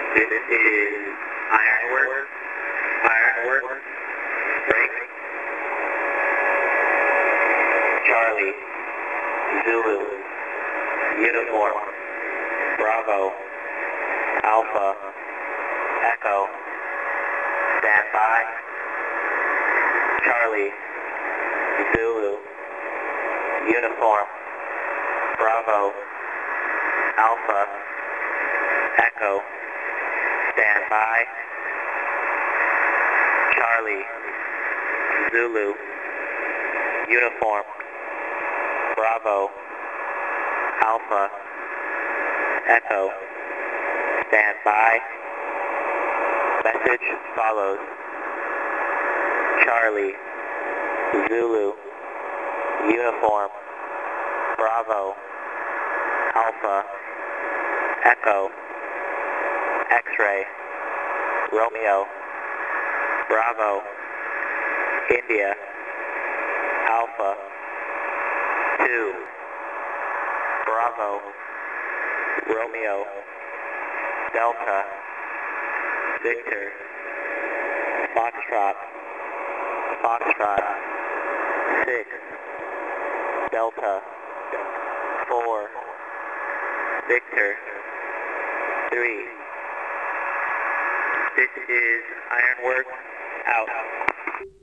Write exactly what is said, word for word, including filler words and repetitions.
This is Ironwork. Ironwork. Break. Charlie. Zulu. Uniform. Bravo. Alpha. Echo. Stand by. Charlie. Zulu. Uniform. Bravo. Alpha. Echo. Stand by. Charlie. Zulu. Uniform. Bravo. Alpha. Echo. Stand by. Message follows. Charlie. Zulu. Uniform. Bravo. Alpha. Echo. X-ray. Romeo. Bravo. India. Alpha. two. Bravo. Romeo. Delta. Victor. Foxtrot. Foxtrot. six. Delta. four. Victor. three. This is Ironwork. Out.